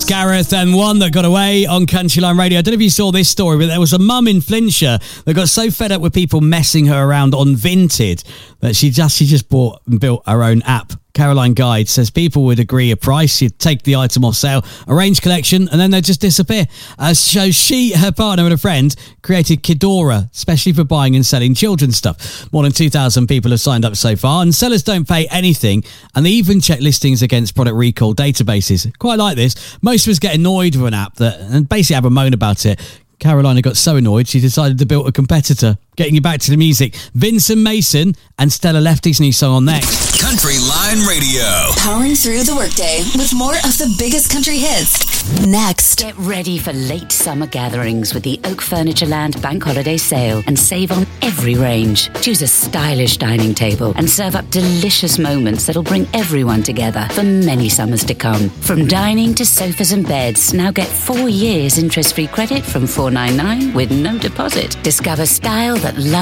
Gareth, and One That Got Away on Country Line Radio. I don't know if you saw this story, but there was a mum in Flintshire that got so fed up with people messing her around on Vinted that she just bought and built her own app. Caroline Guide says people would agree a price, you'd take the item off sale, arrange collection, and then they'd just disappear. So she, her partner and a friend created Kidora, especially for buying and selling children's stuff. More than 2,000 people have signed up so far, and sellers don't pay anything, and they even check listings against product recall databases. Quite like this. Most of us get annoyed with an app and basically have a moan about it. Carolina got so annoyed she decided to build a competitor. Getting you back to the music, Vincent Mason and Stella Lefty's new song on next. Country Line Radio. Powering through the workday with more of the biggest country hits. Next. Get ready for late summer gatherings with the Oak Furniture Land Bank Holiday Sale and save on every range. Choose a stylish dining table and serve up delicious moments that'll bring everyone together for many summers to come. From dining to sofas and beds, now get 4 years interest-free credit from $499 with no deposit. Discover style that